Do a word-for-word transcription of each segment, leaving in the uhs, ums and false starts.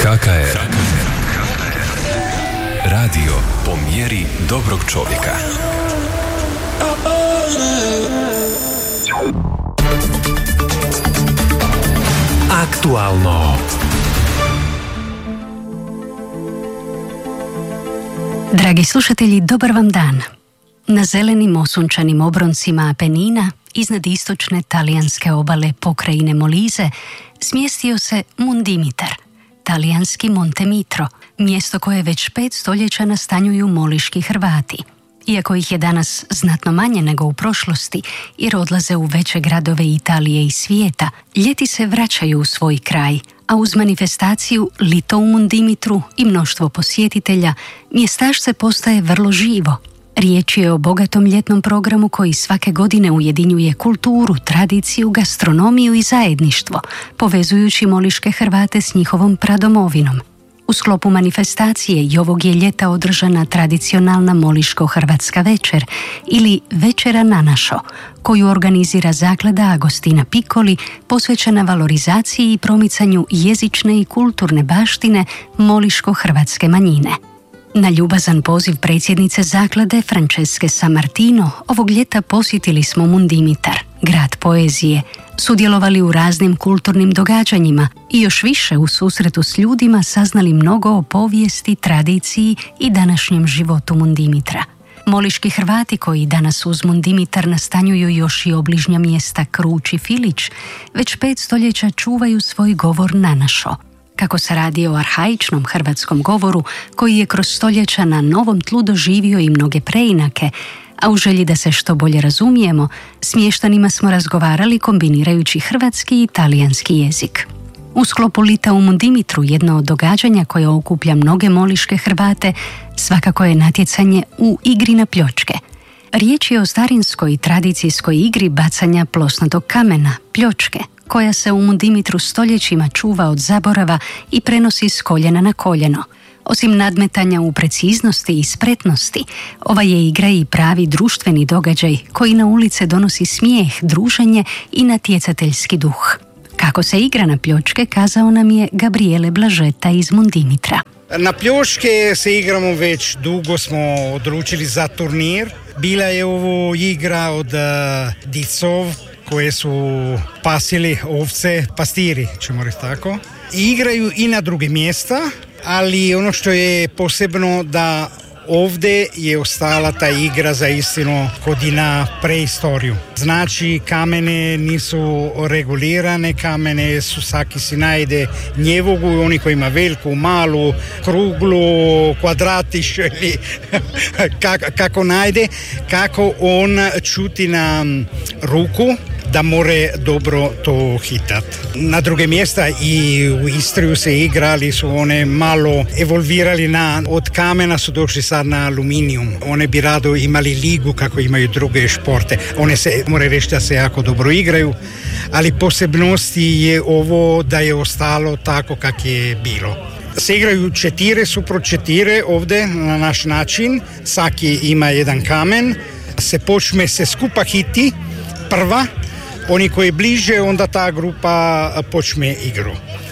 H K R. Radio po mjeri dobrog čovjeka. Aktualno. Dragi slušatelji, dobar vam dan. Na zelenim osunčanim obroncima Apenina, iznad istočne talijanske obale pokrajine Molise, smjestio se Mundimitar, talijanski Montemitro, mjesto koje već pet stoljeća nastanjuju moliški Hrvati. Iako ih je danas znatno manje nego u prošlosti, jer odlaze u veće gradove Italije i svijeta, ljeti se vraćaju u svoj kraj, a uz manifestaciju Lito u Mundimitru i mnoštvo posjetitelja, mjestašce postaje vrlo živo. Riječ je o bogatom ljetnom programu koji svake godine ujedinjuje kulturu, tradiciju, gastronomiju i zajedništvo, povezujući moliške Hrvate s njihovom pradomovinom. U sklopu manifestacije i ovog je ljeta održana tradicionalna moliško-hrvatska večer ili Večera na našo, koju organizira zaklada Agostina Piccoli, posvećena valorizaciji i promicanju jezične i kulturne baštine moliško-hrvatske manjine. Na ljubazan poziv predsjednice zaklade Franceske Sammartino ovog ljeta posjetili smo Mundimitar, grad poezije, sudjelovali u raznim kulturnim događanjima i još više u susretu s ljudima saznali mnogo o povijesti, tradiciji i današnjem životu Mundimitra. Moliški Hrvati koji danas uz Mundimitar nastanjuju još i obližnja mjesta Kruč i Filić, već pet stoljeća čuvaju svoj govor na našo. Kako se radi o arhaičnom hrvatskom govoru koji je kroz stoljeća na novom tlu doživio i mnoge preinake, a u želji da se što bolje razumijemo, s mještanima smo razgovarali kombinirajući hrvatski i talijanski jezik. U sklopu Lita u Mundimitru, jedno od događanja koje okuplja mnoge moliške Hrvate, svakako je natjecanje u igri na pljočke. Riječ je o starinskoj tradicijskoj igri bacanja plosnatog kamena, pljočke, koja se u Mundimitru stoljećima čuva od zaborava i prenosi s koljena na koljeno. Osim nadmetanja u preciznosti i spretnosti, ova je igra i pravi društveni događaj koji na ulice donosi smijeh, druženje i natjecateljski duh. Kako se igra na pljočke, kazao nam je Gabriele Blažeta iz Mundimitra. Na pljočke se igramo već dugo, smo odlučili za turnir. Bila je ovo igra od uh, dicov koje su pasili ovce, pastiri, ćemo reći tako. I igraju i na druge mjesta, ali ono što je posebno da ovdje je ostala ta igra za istinu kod i na preistoriju. Znači kamene nisu regulirane, kamene su svaki si najde njevogu, oni koji ima veliku, malu, kruglu, kvadratiš ili kako, kako najde, kako on čuti na ruku da more dobro to hitat. Na druge mjesta i u Istriju se igrali su one malo evolvirali na, od kamena su došli sad na aluminijum. One bi rado imali ligu kako imaju druge športe. One se, more reći da se jako dobro igraju, ali posebnosti je ovo da je ostalo tako kak je bilo. Se igraju četire supro četire ovdje na naš način. Svaki ima jedan kamen. Se počne se skupa hiti prva. Oni koji je bliže, onda ta grupa počne igru.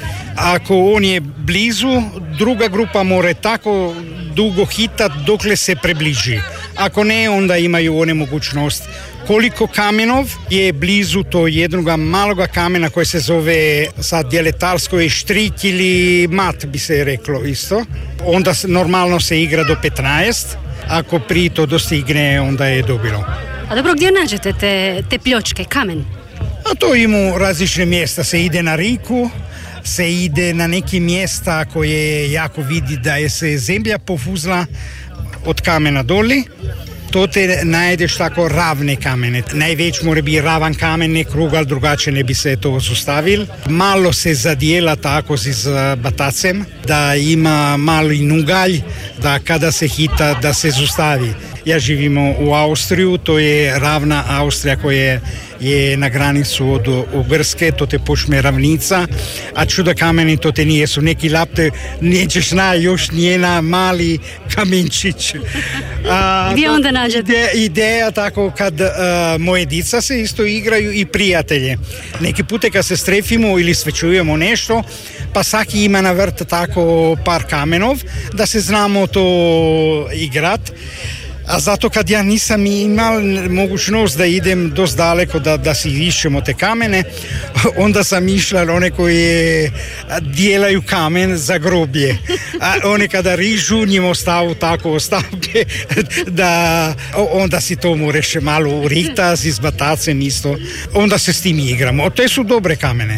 Ako on je blizu, druga grupa mora tako dugo hitat dokle se približi. Ako ne, onda imaju one mogućnost. Koliko kamenov je blizu to jednoga maloga kamena koje se zove sad djeletalsko je štrik ili mat bi se reklo isto. Onda normalno se igra do petnaest. Ako prije to dostigne, onda je dobilo. A dobro, gdje nađete te, te pljočke, kamen? A to ima različne mjesta. Se ide na riku, se ide na neki mjesta koje jako vidi da je se zemlja pofuzla od kamena doli. To te najdeš tako ravne kamene. Najveć mora biti ravan kamen, ne krug, ali drugače ne bi se to zustavil. Malo se zadijela tako s batacem, da ima mali nugalj, da kada se hita da se zustavi. Ja živimo u Austriju, to je ravna Austrija koja je na granicu od Ugrske, to te počne ravnica, a čuda kameni to te nije su neki lapte, nećeš na još njena mali kamenčić. A, gdje onda nađete? Ide, ideja tako kad uh, moje dica se isto igraju i prijatelje. Neki pute kad se strefimo ili sve čujemo nešto, pa svaki ima na vrt tako par kamenov, da se znamo to igrat. A zato kad ja nisam imao mogućnost da idem dosta daleko da, da si išćemo te kamene, onda sam išla one koje dijelaju kamen za groblje. A one kada rižu, njim ostavu tako ostavke da onda si to moraš malo urita s izbatacem isto. Onda se s tim igramo. Te su dobre kamene.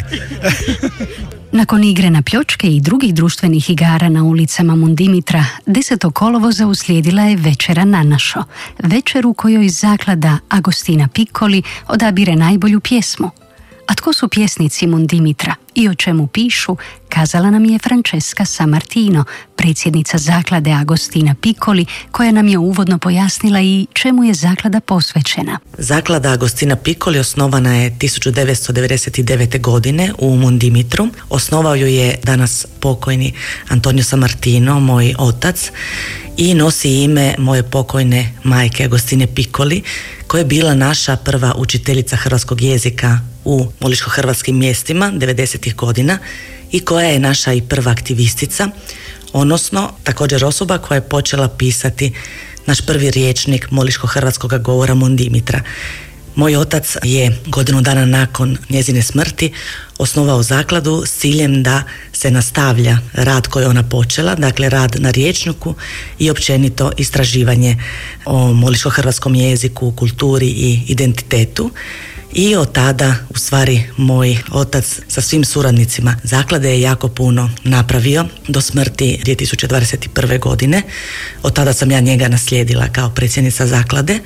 Nakon igre na pljočke i drugih društvenih igara na ulicama Mundimitra, desetog kolovoza uslijedila je večera na našo. Večer u kojoj zaklada Agostina Piccoli odabire najbolju pjesmu. A tko su pjesnici Mundimitra i o čemu pišu, kazala nam je Francesca Sammartino, predsjednica zaklade Agostina Piccoli, koja nam je uvodno pojasnila i čemu je zaklada posvećena. Zaklada Agostina Piccoli osnovana je tisuću devetsto devedeset devete. godine u Mundimitru. Osnovao ju je danas pokojni Antonio Sammartino, moj otac, i nosi ime moje pokojne majke Agostine Piccoli, koja je bila naša prva učiteljica hrvatskog jezika u moliško-hrvatskim mjestima devedesetih godina i koja je naša i prva aktivistica, odnosno također osoba koja je počela pisati naš prvi rječnik moliško-hrvatskog govora Mundimitra. Moj otac je godinu dana nakon njezine smrti osnovao zakladu s ciljem da se nastavlja rad koji je ona počela, dakle rad na rječniku i općenito istraživanje o moliško-hrvatskom jeziku, kulturi i identitetu. I od tada, u stvari, moj otac sa svim suradnicima zaklade je jako puno napravio do smrti dvije tisuće dvadeset prve. godine. Od tada sam ja njega naslijedila kao predsjednica zaklade.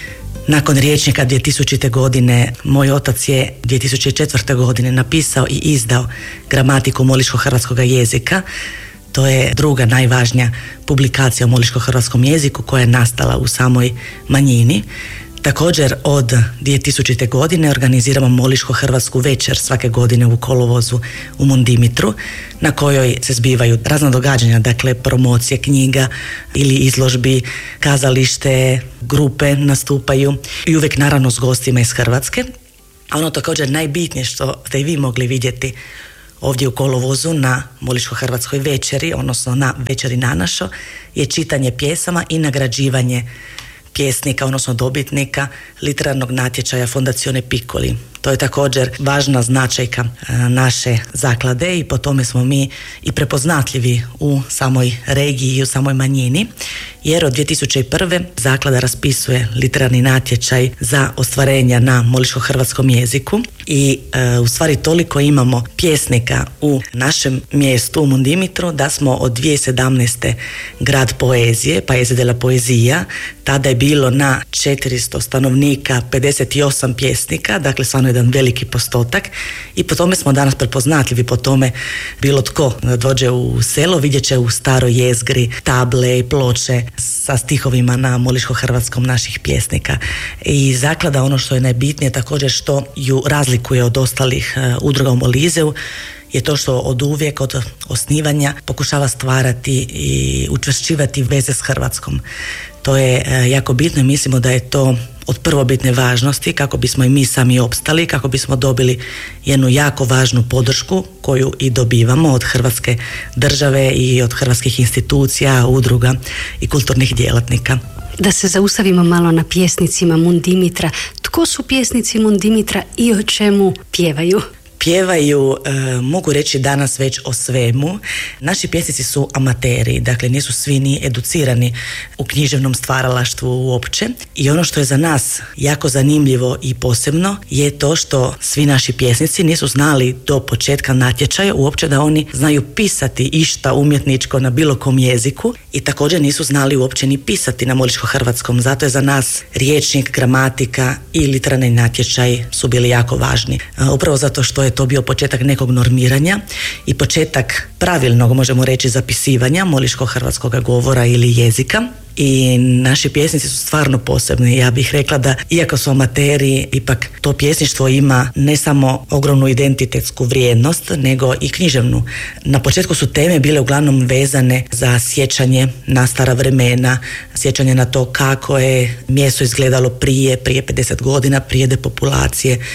Nakon rječnika dvije tisućite. godine moj otac je dvije tisuće četvrte. godine napisao i izdao gramatiku moliško-hrvatskog jezika. To je druga najvažnija publikacija o moliško-hrvatskom jeziku koja je nastala u samoj manjini. Također od dvije tisućite. godine organiziramo moliško-hrvatsku večer svake godine u kolovozu u Mundimitru, na kojoj se zbivaju razna događanja, dakle promocije knjiga ili izložbi, kazalište, grupe nastupaju i uvijek naravno s gostima iz Hrvatske. A ono također najbitnije što ste i vi mogli vidjeti ovdje u kolovozu na moliško-hrvatskoj večeri, odnosno na večeri na našo, je čitanje pjesama i nagrađivanje pjesnika, odnosno dobitnika literarnog natječaja Fondazione Piccoli. To je također važna značajka naše zaklade i po tome smo mi i prepoznatljivi u samoj regiji i u samoj manjini, jer od dvije tisuće prve. zaklada raspisuje literarni natječaj za ostvarenja na moliško-hrvatskom jeziku i e, u stvari toliko imamo pjesnika u našem mjestu u Mundimitru da smo od dvije tisuće sedamnaeste. grad poezije, Paese della Poesia. Tada je bilo na četiristo stanovnika pedeset osam pjesnika, dakle stvarno jedan veliki postotak, i po tome smo danas prepoznatljivi. Po tome bilo tko dođe u selo vidjet će u staroj jezgri table i ploče sa stihovima na moliško-hrvatskom naših pjesnika. I zaklada, ono što je najbitnije također što ju razlikuje od ostalih uh, udruga u Molizeu, je to što od uvijek, od osnivanja pokušava stvarati i učvršćivati veze s Hrvatskom. To je uh, jako bitno i mislimo da je to od prvobitne važnosti kako bismo i mi sami opstali, kako bismo dobili jednu jako važnu podršku koju i dobivamo od Hrvatske države i od hrvatskih institucija, udruga i kulturnih djelatnika. Da se zaustavimo malo na pjesnicima Mundimitra. Tko su pjesnici Mundimitra i o čemu pjevaju? Pjevaju, e, mogu reći danas već o svemu. Naši pjesnici su amateri, dakle nisu svi ni educirani u književnom stvaralaštvu uopće. I ono što je za nas jako zanimljivo i posebno je to što svi naši pjesnici nisu znali do početka natječaja uopće da oni znaju pisati išta umjetničko na bilo kom jeziku i također nisu znali uopće ni pisati na moliško-hrvatskom. Zato je za nas rječnik, gramatika i literarni natječaj su bili jako važni. E, upravo zato što je to bio početak nekog normiranja i početak pravilnog, možemo reći, zapisivanja moliško-hrvatskog govora ili jezika. I naši pjesnici su stvarno posebni. Ja bih rekla da iako su amateri, ipak to pjesništvo ima ne samo ogromnu identitetsku vrijednost, nego i književnu. Na početku su teme bile uglavnom vezane za sjećanje na stara vremena, sjećanje na to kako je mjesto izgledalo prije, prije pedeset godina, prije depopulacije.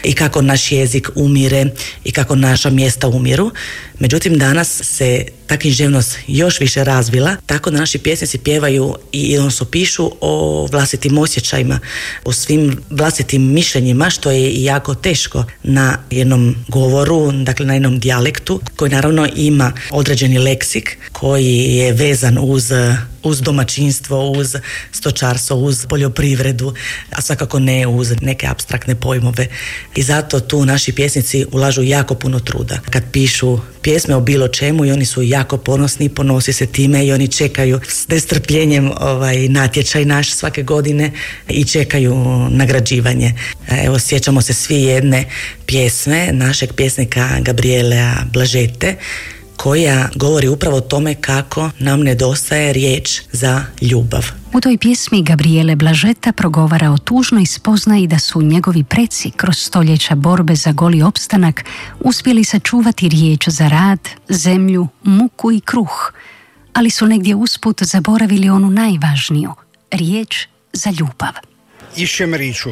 i kako naš jezik umire i kako naša mjesta umiru. Međutim, danas se ta književnost još više razvila, tako da naši pjesnici pjevaju i odnosno pišu o vlastitim osjećajima, o svim vlastitim mišljenjima, što je jako teško na jednom govoru, dakle na jednom dijalektu, koji naravno ima određeni leksik koji je vezan uz uz domaćinstvo, uz stočarstvo, uz poljoprivredu, a svakako ne uz neke apstraktne pojmove. I zato tu naši pjesnici ulažu jako puno truda. Kad pišu pjesme o bilo čemu i oni su jako ponosni, ponosi se time i oni čekaju s nestrpljenjem ovaj, natječaj naš svake godine i čekaju nagrađivanje. Evo, sjećamo se svi jedne pjesme našeg pjesnika Gabrielea Blažete, koja govori upravo o tome kako nam nedostaje riječ za ljubav. U toj pjesmi Gabriele Blažeta progovara o tužnoj spoznaji da su njegovi preci kroz stoljeća borbe za goli opstanak uspjeli sačuvati riječ za rad, zemlju, muku i kruh, ali su negdje usput zaboravili onu najvažniju, riječ za ljubav. Išćem riču.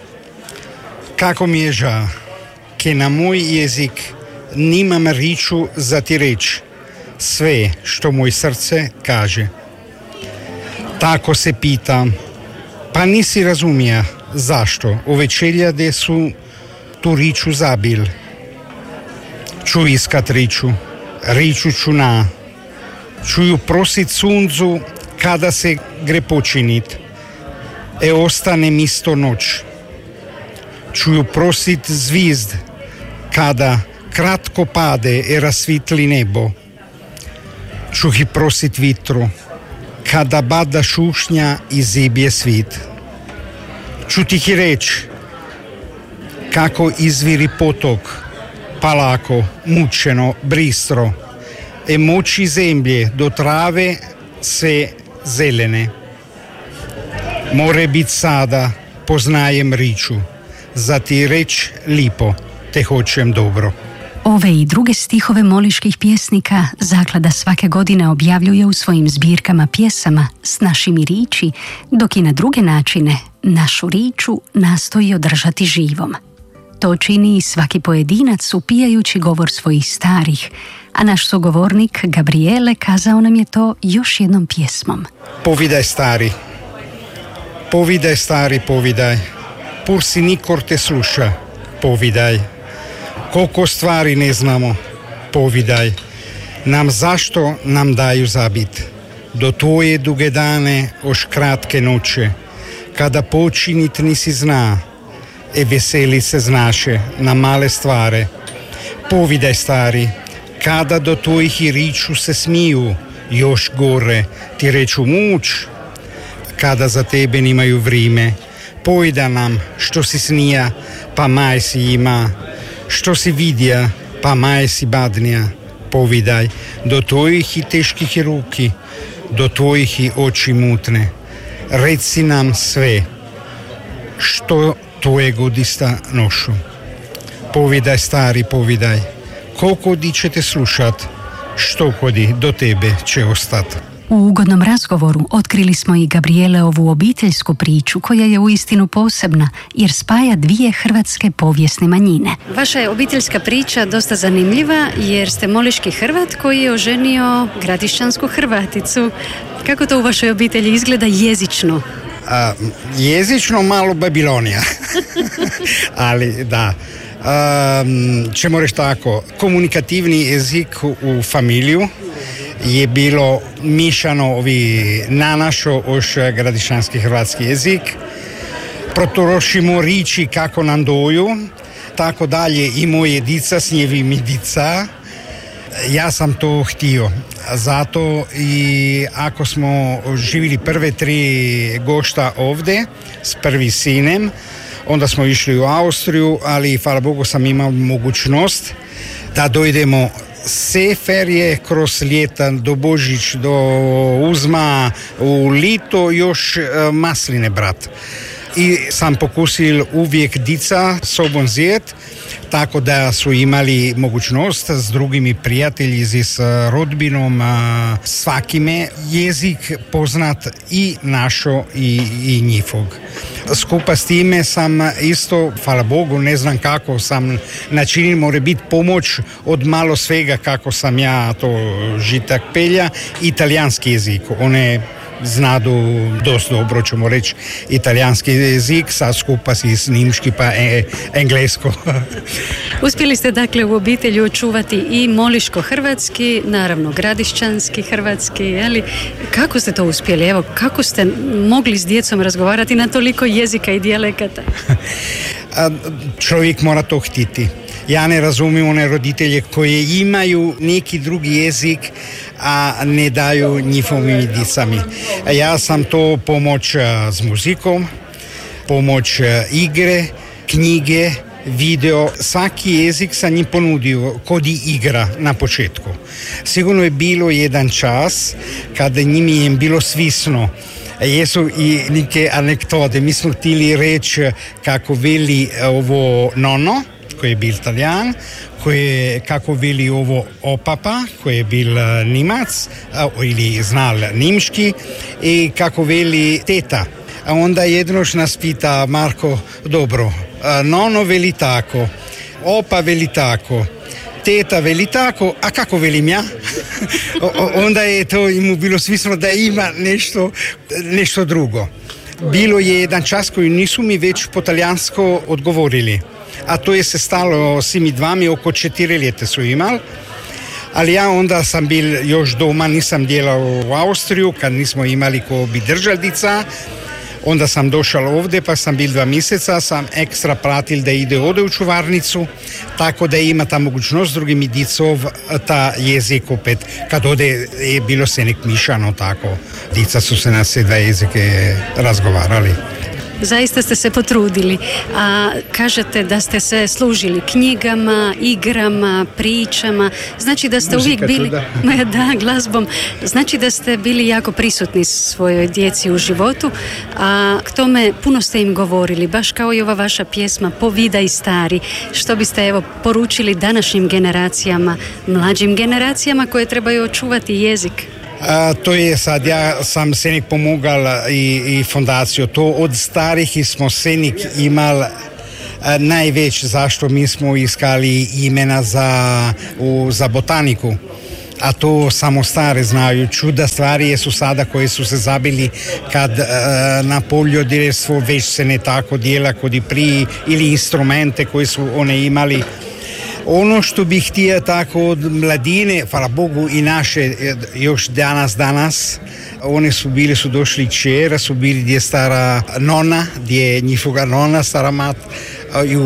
Kako mi je ža, ke na moj jezik nimam riču za ti reč sve što moj srce kaže. Tako se pitam, pa nisi razumija zašto ove čeljade su tu riču zabil. Ću iskat riču, riču ću na, ću ju prosit suncu kada se gre počinit, e ostane misto noć. Ću ju prosit zvizd kada kratko pade i rasvitli nebo. Ću ih prosit vitru kada bada šušnja i zibje svit. Ću ti ih reći kako izviri potok, palako, mučeno, bistro, e moći zemlje do trave se zelene. More bit sada poznajem riču, za ti reč lipo, te hoćem dobro. Ove i druge stihove moliških pjesnika Zaklada svake godine objavljuje u svojim zbirkama pjesama s našimi riči, dok i na druge načine našu riču nastoji održati živom. To čini i svaki pojedinac upijajući govor svojih starih, a naš sugovornik Gabriele kazao nam je to još jednom pjesmom. Povidaj stari, povidaj stari, povidaj, pur si nikor te sluša, povidaj. Koliko stvari ne znamo, povidaj, nam zašto nam daju zabit. Do tvoje duge dane, oš kratke noće, kada počinit nisi zna, e veseli se znaše na male stvare. Povidaj stari, kada do tvojih i riču se smiju, još gore ti reču muč, kada za tebe nimaju vrime, pojda nam što si snija, pa maj si ima, što si vidja, pa maj si badnija, povidaj, do tvojih i teških ruki, do tvojih i oči mutne, reci nam sve, što tvoje godista nošu. Povidaj stari, povidaj, koliko di ćete slušat, što kodi do tebe će ostati. U ugodnom razgovoru otkrili smo i Gabrieleovu obiteljsku priču koja je uistinu posebna jer spaja dvije hrvatske povijesne manjine. Vaša je obiteljska priča dosta zanimljiva jer ste moliški Hrvat koji je oženio gradišćansku Hrvaticu. Kako to u vašoj obitelji izgleda jezično? A, jezično malo Babilonija, ali da. Um, ćemo reći tako, komunikativni jezik u familiju je bilo mišano ovi na našo oš gradišćanski hrvatski jezik. Protorošimo riči kako nam doju, tako dalje i moje dica s njevimi dica. Ja sam to htio, zato i ako smo živjeli prve tri gošta ovdje s prvi sinem, onda smo išli u Austriju, ali hvala Bogu sam imao mogućnost da dojdemo sve ferije kroz ljeta do Božić, do Uzma, u lito još masline brat. I sam pokusil uvijek dica sobom zjet, tako da su imali mogućnost s drugimi prijatelji, s rodbinom, svakime jezik poznat i našo i, i njihov. Skupa s time sam isto, hvala Bogu, ne znam kako sam načinil, mora biti pomoć od malo svega kako sam ja to žitak pelja, italijanski jezik. One znadu dosta dobro, ćemo reći, italijanski jezik, sad skupa si s nimški pa e, englesko. Uspjeli ste dakle u obitelji očuvati i moliško-hrvatski, naravno gradišćanski hrvatski, ali kako ste to uspjeli? Evo, kako ste mogli s djecom razgovarati na toliko jezika i dijalekata? Čovjek mora to htiti. Ja ne razumijem one roditelje koji imaju neki drugi jezik, a ne daju njihovim djecami. Ja sam to pomoć s muzikom, pomoć igre, knjige, video. Svaki jezik sam njim ponudio kod i igra na početku. Sigurno je bilo jedan čas kada njim je bilo svisno. Jesu i neke anegdote. Mi smo htjeli reći kako veli ovo nono, koji je bil Italijan, koji je, kako veli ovo opapa, koji je bil Nimac, ili znal nimški, i kako veli teta. A onda jednoš nas pita Marko, dobro, nono veli tako, opa veli tako, teta veli tako, a kako velim ja? Onda je to mu bilo smisleno da ima nešto, nešto drugo. Bilo je jedan čas koji nisu mi već po talijansko odgovorili. A to je se stalo s mi dvami, oko četiri ljete su imali. Ali ja onda sam bil još doma, nisam djelao u Austriju, kad nismo imali ko bi držaldica. Onda sam došao ovdje, pa sam bil dva mjeseca, sam ekstra pratil da ide ode u čuvarnicu, tako da ima ta mogućnost drugim dicov ta jezik opet. Kad ode je bilo se nek mišano tako, dica su se na sve dva jezike razgovarali. Zaista ste se potrudili, a kažete da ste se služili knjigama, igrama, pričama, znači da ste Muzika uvijek bili, da. da, glazbom, znači da ste bili jako prisutni svojoj djeci u životu, a k tome puno ste im govorili, baš kao i ova vaša pjesma Povidaj stari, što biste evo poručili današnjim generacijama, mlađim generacijama koje trebaju očuvati jezik? A, to je sad, ja sam Senik pomagal i, i fondaciju. To od starih smo Senik imali najveć, zašto mi smo iskali imena za, u, za botaniku. A to samo stare znaju. Čuda stvari su sada koje su se zabili kad e, na poljodelstvo već se ne tako dijela kod i prije, ili instrumente koje su one imali. Ono što bih htio tako od mladine, hvala Bogu i naše još danas danas, oni su bili, su došli čera, su bili gdje stara nona, gdje je njihoga nona, stara mat, ju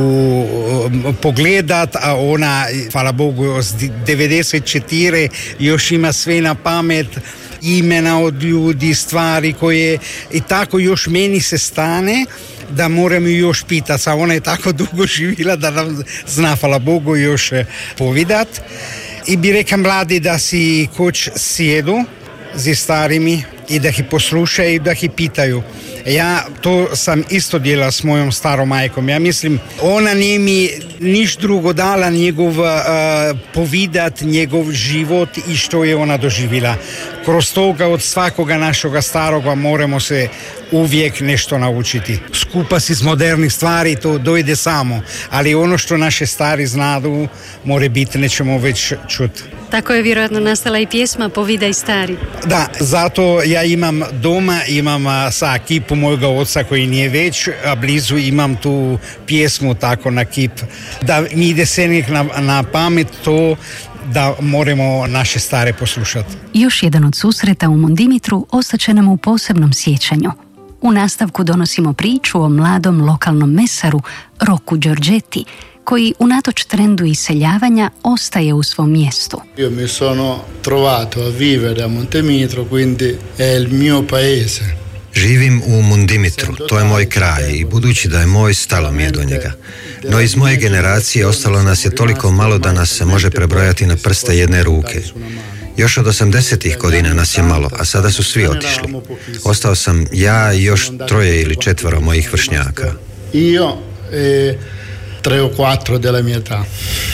pogledat, a ona, hvala Bogu, s devedeset četiri još ima sve na pamet, imena od ljudi, stvari koje, i tako još meni se stane da moram ju još pitati, a ona je tako dugo živjela da nam zna, hvala Bogu, još povidat. I bi rekao mladi da si koč sjedu z starimi i da ih poslušaju i da ih pitaju. Ja to sam isto djela s mojom starom majkom. Ja mislim, ona nije mi niš drugo dala njegov uh, povidat, njegov život i što je ona doživjela. Kroz toga od svakoga našega staroga moramo se uvijek nešto naučiti. Skupa si s modernih stvari to dojde samo, ali ono što naše stari znadu more biti, nećemo već čuti. Tako je vjerojatno nastala i pjesma Povidaj stari. Da, zato ja imam doma, imam sa kipu mojega oca koji nije već, a blizu imam tu pjesmu tako na kip. Da mi ide Senik na, na pamet to da moramo naše stare poslušati. Još jedan od susreta u Mondimitru ostaće nam u posebnom sjećanju. U nastavku donosimo priču o mladom lokalnom mesaru Roku Giorgetti, koji unatoč trendu iseljavanja ostaje u svom mjestu. Io mi sono trovato a vivere a Mondimitro, quindi è il mio paese. Živim u Mondimitru, to je moj kraj i budući da je moj, stalo mi je do njega. No iz moje generacije ostalo nas je toliko malo da nas se može prebrojati na prste jedne ruke. Još od osamdesetih godina nas je malo, a sada su svi otišli. Ostao sam ja i još troje ili četvero mojih vršnjaka. Io e tre o quattro della mia età.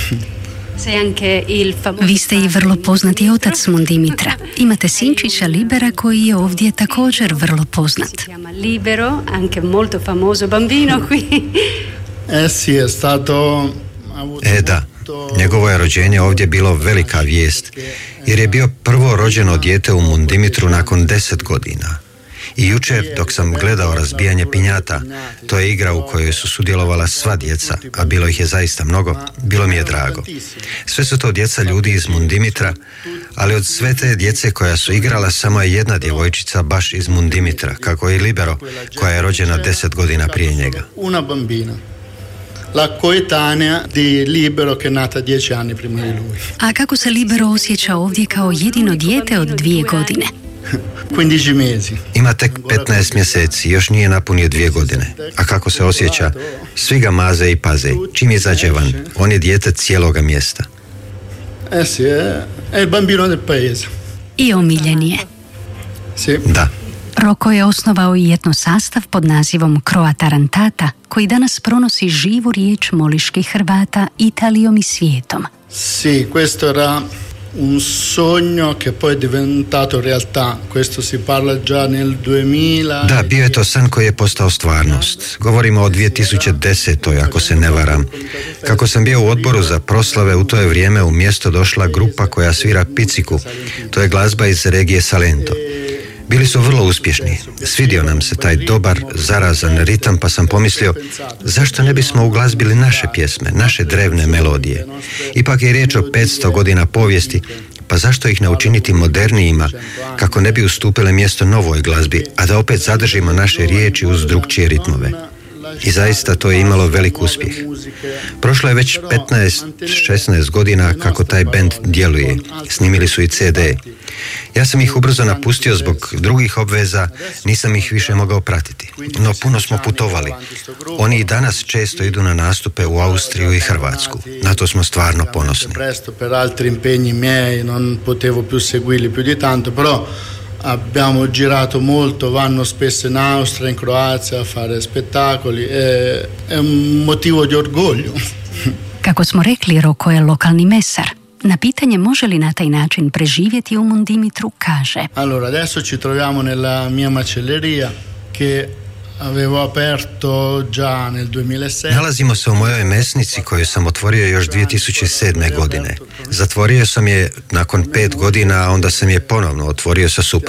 Vi ste i vrlo poznati otac Mundimitra. Imate sinčića Libera koji je ovdje također vrlo poznat. Libero, anche molto famoso bambino qui. Eh sì, è stato... E da, njegovo je rođenje ovdje bilo velika vijest, jer je bio prvo rođeno dijete u Mundimitru nakon deset godina. I jučer, dok sam gledao razbijanje pinjata, to je igra u kojoj su sudjelovala sva djeca, a bilo ih je zaista mnogo, bilo mi je drago. Sve su to djeca ljudi iz Mundimitra, ali od sve te djece koja su igrala, samo je jedna djevojčica baš iz Mundimitra, kako je i Libero, koja je rođena deset godina prije njega. Una bambina. La coetanea di Libero che è nata dieci anni prima di lui. A kako se Libero osjeća ovdje kao jedino dijete od dvije godine? quindici mesi. Ima tek petnaest mjeseci, još nije napunio dvije godine. A kako se osjeća? Svi ga maze i paze. Čim izađe van, on je dijete cijeloga mjesta. Eh sì, è il bambino del paese. I omiljen je. Sì. Da. Roko je osnovao i jedno sastav pod nazivom Croa Tarantata, koji danas pronosi živu riječ moliških Hrvata Italijom i svijetom. Sì, questo era un sogno che poi è diventato realtà. Questo si parla già nel duemila. Da, bio je to san koji je postao stvarnost. Govorimo o dvije tisuće desetoj, ako se ne varam. Kako sam bio u odboru za proslave, u to je vrijeme u mjesto došla grupa koja svira piciku. To je glazba iz regije Salento. Bili su vrlo uspješni. Svidio nam se taj dobar, zarazan ritam, pa sam pomislio, zašto ne bismo uglazbili naše pjesme, naše drevne melodije? Ipak je riječ o petsto godina povijesti, pa zašto ih ne učiniti modernijima, kako ne bi ustupile mjesto novoj glazbi, a da opet zadržimo naše riječi uz drukčije ritmove. I zaista to je imalo velik uspjeh. Prošlo je već petnaest šesnaest godina kako taj bend djeluje. Snimili su i ce de. Ja sam ih ubrzo napustio zbog drugih obveza, nisam ih više mogao pratiti. No puno smo putovali. Oni i danas često idu na nastupe u Austriju i Hrvatsku. Na to smo stvarno ponosni. Per altri impegni miei non potevo più seguirli più di tanto, però abbiamo girato molto, vanno spesso in Austria, in Croazia a fare spettacoli, è, è un motivo di orgoglio. Kako smo rekli, Roko je lokalni mesar. Na pitanje može li na taj način preživjeti u Mundimitru, kaže: Allora, adesso ci troviamo nella mia macelleria che avevo aperto già nel duemilasette. Nalazimo se u mojoj mesnici koju sam otvorio još dvije tisuće sedme godine. Zatvorio sam je nakon pet godina, a onda sam je ponovno otvorio sa suprugom.